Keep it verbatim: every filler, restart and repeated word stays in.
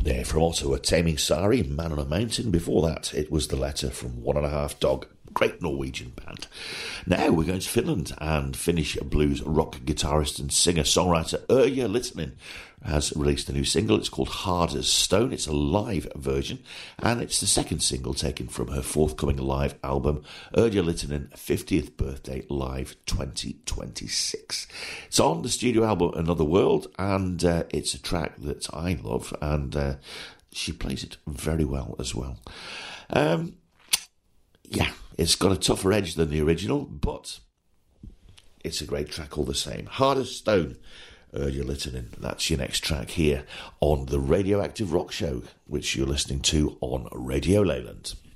Yeah, from Ottawa, Taming Sari, Man on a Mountain. Before that, it was The Letter from One and a Half Dog. Great Norwegian band. Now we're going to Finland and Finnish blues rock guitarist and singer-songwriter Yrjö Littonen has released a new single. It's called Hard as Stone. It's a live version, and it's the second single taken from her forthcoming live album, Yrjö Littonen fiftieth Birthday Live twenty twenty-six. It's on the studio album Another World, and uh, it's a track that I love, and uh, she plays it very well as well. Um, yeah, it's got a tougher edge than the original, but it's a great track all the same. Hard as Stone, Yrjö Littonen. That's your next track here on the Radioactive Rock Show, which you're listening to on Radio Leyland.